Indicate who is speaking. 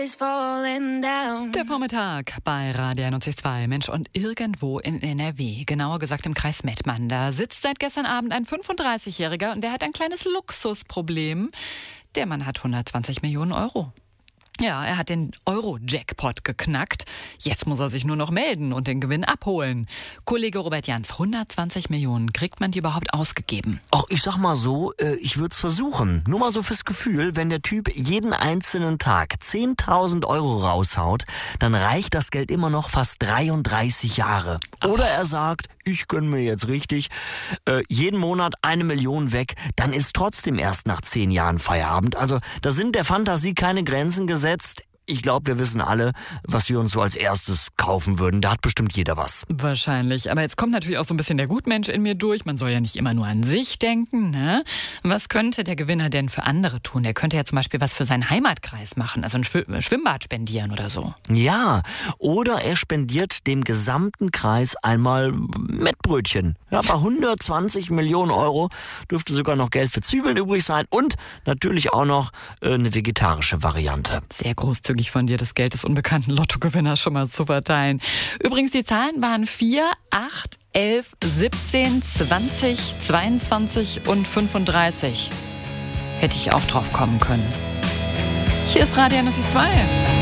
Speaker 1: Der Vormittag bei Radio 91.2. Mensch, und irgendwo in NRW, genauer gesagt im Kreis Mettmann, da sitzt seit gestern Abend ein 35-Jähriger und der hat ein kleines Luxusproblem. Der Mann hat 120 Millionen Euro. Ja, er hat den Euro-Jackpot geknackt. Jetzt muss er sich nur noch melden und den Gewinn abholen. Kollege Robert Jans, 120 Millionen, kriegt man die überhaupt ausgegeben?
Speaker 2: Ach, ich sag mal so, ich würde es versuchen. Nur mal so fürs Gefühl, wenn der Typ jeden einzelnen Tag 10.000 Euro raushaut, dann reicht das Geld immer noch fast 33 Jahre. Oder er sagt, ich gönn mir jetzt richtig, jeden Monat 1 Million weg, dann ist trotzdem erst nach 10 Jahren Feierabend. Also da sind der Fantasie keine Grenzen gesetzt. Ich glaube, wir wissen alle, was wir uns so als erstes kaufen würden. Da hat bestimmt jeder was.
Speaker 1: Wahrscheinlich. Aber jetzt kommt natürlich auch so ein bisschen der Gutmensch in mir durch. Man soll ja nicht immer nur an sich denken, ne? Was könnte der Gewinner denn für andere tun? Der könnte ja zum Beispiel was für seinen Heimatkreis machen, also ein Schwimmbad spendieren oder so.
Speaker 2: Ja, oder er spendiert dem gesamten Kreis einmal Mettbrötchen. Ja, bei 120 Millionen Euro dürfte sogar noch Geld für Zwiebeln übrig sein und natürlich auch noch eine vegetarische Variante.
Speaker 1: Sehr großzügig von dir, das Geld des unbekannten Lottogewinners schon mal zu verteilen. Übrigens, die Zahlen waren 4, 8, 11, 17, 20, 22 und 35. Hätte ich auch drauf kommen können. Hier ist Radio 92.2.